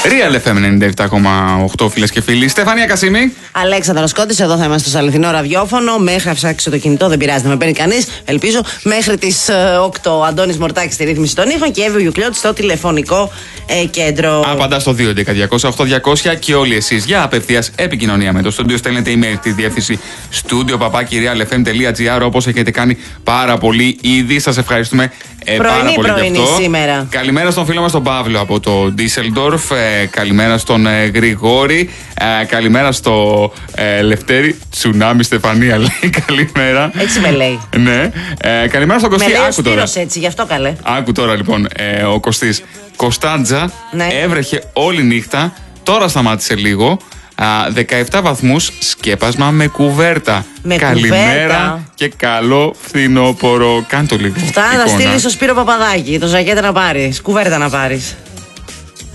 Real FM 97,8 φίλες και φίλοι. Στεφανία Κασίμη. Αλέξανδρος Κώντης, εδώ θα είμαστε στο αληθινό ραδιόφωνο. Μέχρι να ψάξω το κινητό, δεν πειράζει, δεν με παίρνει κανείς. Ελπίζω. Μέχρι τις 8 Αντώνης Μορτάκης στη ρύθμιση των ήχων και Εύη Γιουκλιώτη στο τηλεφωνικό κέντρο. Απαντά στο 2.11.200.8.200 και όλοι εσείς για απευθείας επικοινωνία με το στούντιο. Στέλνετε email στη διεύθυνση studio@realfm.gr, όπως έχετε κάνει πάρα πολύ ήδη. Σας ευχαριστούμε πάρα πολύ γι' αυτό. Σήμερα. Καλημέρα στον φίλο μας τον Παύλο από το Ντίσελντορφ. Καλημέρα στον Γρηγόρη. Καλημέρα στο Λευτέρη. Τσουνάμι Στεφανία λέει. Καλημέρα. Έτσι με λέει. Ναι. Καλημέρα στον Κωστή. Άκου τώρα. Έτσι, γι' αυτό καλέ. Άκου τώρα λοιπόν ο Κωστής. Κωνσταντζα, ναι. Έβρεχε όλη νύχτα. Τώρα σταμάτησε λίγο. 17 βαθμούς, σκέπασμα με κουβέρτα. Καλημέρα κουβέρτα. Και καλό φθινόπωρο. Κάντο λίγο. Φτάνει να στείλει στο Σπύρο Παπαδάκη το ζακέτα να πάρεις. Κουβέρτα να πάρεις.